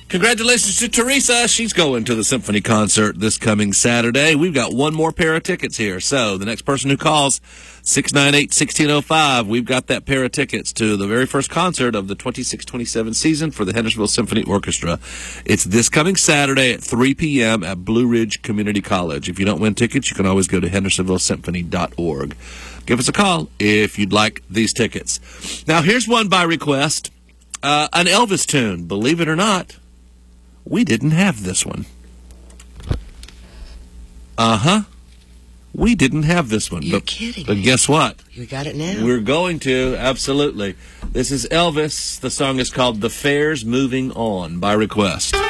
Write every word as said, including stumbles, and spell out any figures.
Congratulations to Teresa. She's going to the symphony concert this coming Saturday. We've got one more pair of tickets here. So the next person who calls, six nine eight, one six zero five, we've got that pair of tickets to the very first concert of the twenty-six twenty-seven season for the Hendersonville Symphony Orchestra. It's this coming Saturday at three p.m. at Blue Ridge Community College. If you don't win tickets, you can always go to hendersonville symphony dot org. Give us a call if you'd like these tickets. Now, here's one by request, uh, an Elvis tune. Believe it or not, we didn't have this one. Uh-huh. We didn't have this one. You're but, kidding But me. guess what? You got it now. We're going to, absolutely. This is Elvis. The song is called The Fair's Moving On by request.